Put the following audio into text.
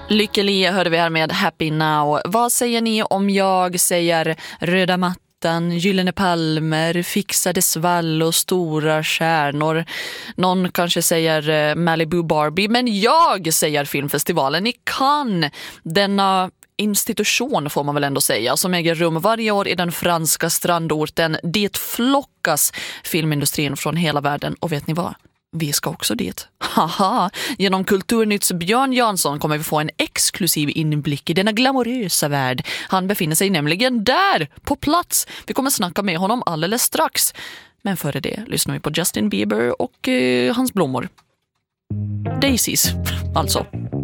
Lykkeli hörde vi här med Happy Now. Vad säger ni om jag säger röda mattan, gyllene palmer, fixade svall och stora stjärnor? Någon kanske säger Malibu Barbie, men jag säger filmfestivalen i Cannes. Denna institution får man väl ändå säga, som äger rum varje år i den franska strandorten. Dit flockas filmindustrin från hela världen, och vet ni vad? Vi ska också dit. Haha! Genom Kulturnytts Björn Jansson kommer vi få en exklusiv inblick i denna glamorösa värld. Han befinner sig nämligen där, på plats. Vi kommer snacka med honom alldeles strax. Men före det lyssnar vi på Justin Bieber och hans blommor. Daisies, alltså.